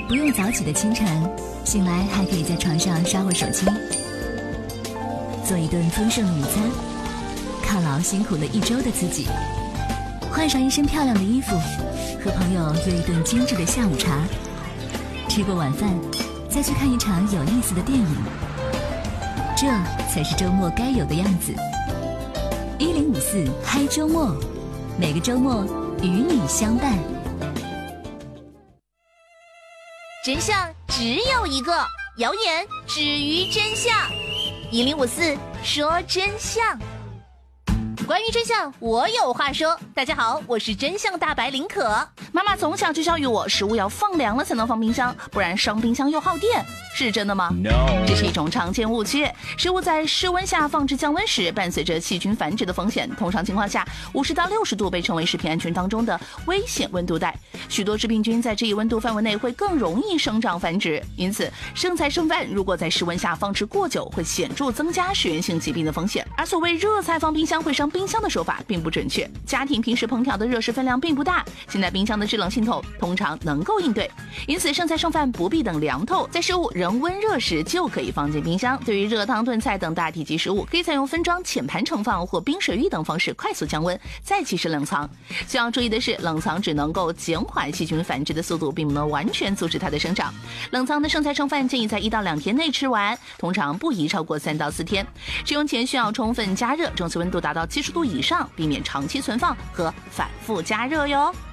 不用早起的清晨，醒来还可以在床上刷会手机，做一顿丰盛的午餐，犒劳辛苦了一周的自己，换上一身漂亮的衣服，和朋友约一顿精致的下午茶，吃过晚饭，再去看一场有意思的电影，这才是周末该有的样子。1054嗨周末，每个周末与你相伴。 真相只有一个，谣言止于真相。1054说真相。关于真相，我有话说。大家好，我是真相大白林可。 妈妈从小就教育我，食物要放凉了才能放冰箱，不然伤冰箱又耗电。是真的吗？ No。 这是一种常见误区。食物在室温下放置降温时，伴随着细菌繁殖的风险。通常情况下，50到60度被称为食品安全当中的危险温度带。许多致病菌在这一温度范围内会更容易生长繁殖，因此剩菜剩饭如果在室温下放置过久，会显著增加食源性疾病的风险。而所谓热菜放冰箱会伤冰箱的说法并不准确。家庭平时烹调的热食分量并不大，现在冰箱的制冷系统通常能够应对，因此剩菜剩饭不必等凉透，在食物仍温热时就可以放进冰箱。对于热汤炖菜等大体积食物，可以采用分装、浅盘盛放或冰水浴等方式快速降温，再及时冷藏。需要注意的是，冷藏只能够减缓细菌繁殖的速度，并不能完全阻止它的生长。冷藏的剩菜剩饭建议在1到2天内吃完，通常不宜超过3到4天。吃用前需要充分加热，中气温度达到70度以上，避免长期存放和反复加热哟。